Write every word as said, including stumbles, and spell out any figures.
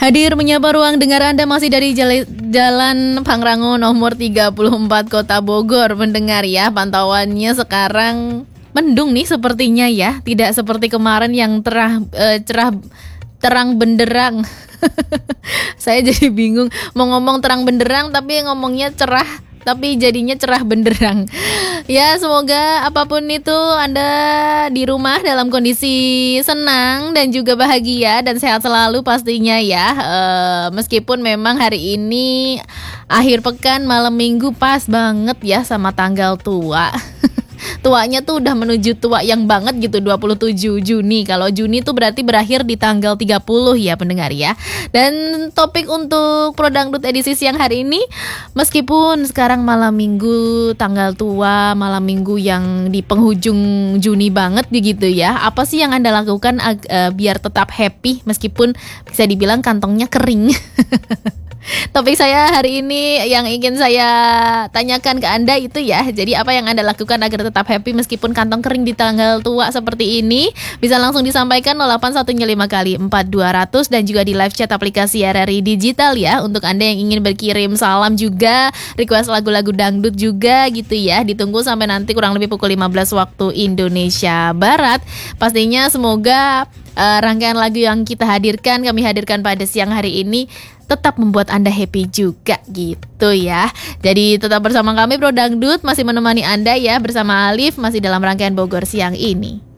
Hadir menyapa ruang dengar Anda masih dari Jala- Jalan Pangrango nomor tiga puluh empat Kota Bogor. Mendengar ya, pantauannya sekarang mendung nih sepertinya ya. Tidak seperti kemarin yang terah, eh, cerah terang benderang. Saya jadi bingung mau ngomong terang benderang tapi ngomongnya cerah, tapi jadinya cerah benderang. Ya, semoga apapun itu Anda di rumah dalam kondisi senang dan juga bahagia dan sehat selalu pastinya ya. E, meskipun memang hari ini akhir pekan malam minggu pas banget ya sama tanggal tua. Tuanya tuh udah menuju tua yang banget gitu, dua puluh tujuh Juni. Kalau Juni tuh berarti berakhir di tanggal tiga puluh ya pendengar ya. Dan topik untuk Pro Dangdut edisi siang hari ini, meskipun sekarang malam minggu tanggal tua, malam minggu yang di penghujung Juni banget begitu ya. Apa sih yang Anda lakukan ag- uh, biar tetap happy meskipun bisa dibilang kantongnya kering? Topik saya hari ini yang ingin saya tanyakan ke Anda itu ya. Jadi apa yang Anda lakukan agar tetap happy meskipun kantong kering di tanggal tua seperti ini? Bisa langsung disampaikan nol delapan satu lima kali empat dua nol nol dan juga di live chat aplikasi R R I Digital ya. Untuk Anda yang ingin berkirim salam juga, request lagu-lagu dangdut juga gitu ya. Ditunggu sampai nanti kurang lebih pukul lima belas waktu Indonesia Barat. Pastinya semoga uh, rangkaian lagu yang kita hadirkan, kami hadirkan pada siang hari ini tetap membuat Anda happy juga gitu ya. Jadi tetap bersama kami Pro Dangdut, masih menemani Anda ya bersama Alif, masih dalam rangkaian Bogor siang ini.